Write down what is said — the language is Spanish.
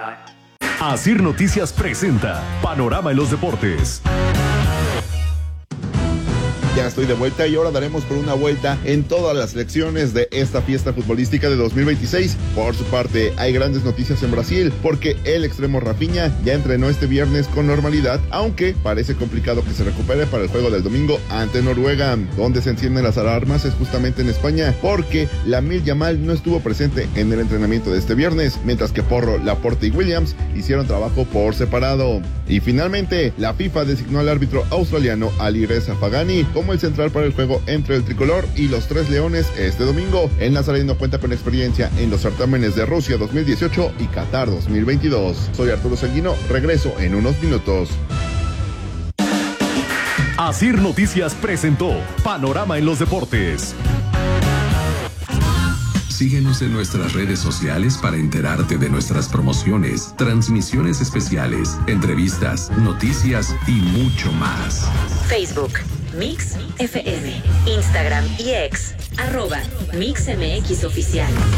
Asir Noticias presenta Panorama en los Deportes. Ya estoy de vuelta y ahora daremos por una vuelta en todas las selecciones de esta fiesta futbolística de 2026. Por su parte, hay grandes noticias en Brasil porque el extremo Rafinha ya entrenó este viernes con normalidad, aunque parece complicado que se recupere para el juego del domingo ante Noruega. Donde se encienden las alarmas es justamente en España, porque Lamine Yamal no estuvo presente en el entrenamiento de este viernes, mientras que Porro, Laporte y Williams hicieron trabajo por separado. Y finalmente, la FIFA designó al árbitro australiano Alireza Fagani como el central para el juego entre el tricolor y los Tres Leones este domingo. El nazareno cuenta con experiencia en los certámenes de Rusia 2018 y Qatar 2022. Soy Arturo Sanguino, regreso en unos minutos. Asir Noticias presentó Panorama en los Deportes. Síguenos en nuestras redes sociales para enterarte de nuestras promociones, transmisiones especiales, entrevistas, noticias y mucho más. Facebook, Mix FM, Instagram y X, @MixMX Oficial.